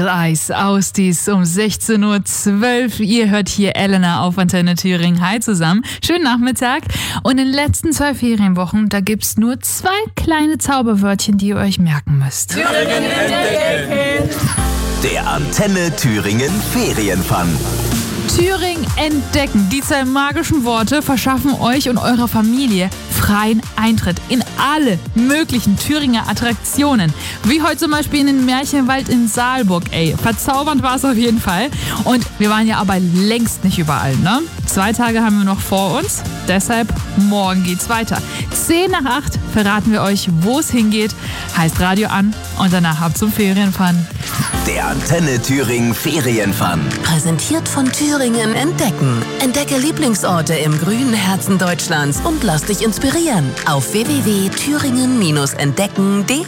Eis aus dies um 16:12 Uhr. Ihr hört hier Elena auf Antenne Thüringen. Hi zusammen. Schönen Nachmittag. Und in den letzten 2 Ferienwochen, da gibt's nur 2 kleine Zauberwörtchen, die ihr euch merken müsst. Der Antenne Thüringen Ferienfun. Thüringen entdecken. Die 2 magischen Worte verschaffen euch und eurer Familie freien Eintritt in alle möglichen Thüringer Attraktionen. Wie heute zum Beispiel in den Märchenwald in Saalburg. Ey, verzaubernd war es auf jeden Fall. Und wir waren ja aber längst nicht überall, ne? 2 Tage haben wir noch vor uns. Deshalb morgen geht's weiter. 7:50 verraten wir euch, wo es hingeht. Heißt Radio an und danach ab zum Ferienfun. Der Antenne Thüringen Ferienfun. Präsentiert von Thüringen Entdecken. Entdecke Lieblingsorte im grünen Herzen Deutschlands und lass dich inspirieren auf www.thüringen-entdecken.de.